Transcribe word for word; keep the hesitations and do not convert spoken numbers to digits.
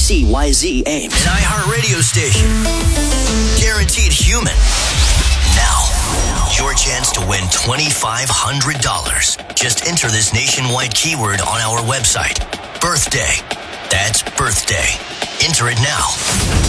C Y Z Ames. An iHeart radio station. Guaranteed human. Now, your chance to win twenty-five hundred dollars. Just enter this nationwide keyword on our website. Birthday. That's birthday. Enter it now.